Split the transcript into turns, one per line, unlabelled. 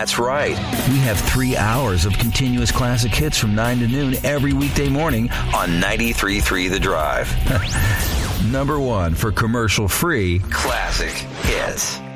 That's right. We have 3 hours of continuous classic hits from 9 to noon every weekday morning on 93.3 The Drive. Number one for commercial-free classic hits.